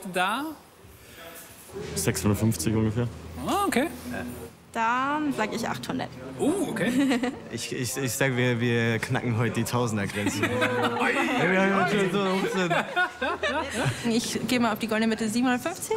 da? 650 ungefähr. Ah, okay. Dann sage ich 800. Okay. Ich sag, wir knacken heute die Tausender-Grenze. Ich gehe mal auf die goldene Mitte 750.